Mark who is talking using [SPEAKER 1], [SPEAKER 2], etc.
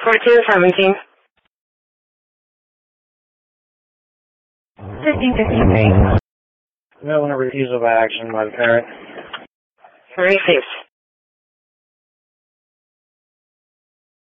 [SPEAKER 1] 1417.
[SPEAKER 2] 1553.
[SPEAKER 3] No refusal of action by the parent.
[SPEAKER 1] Received.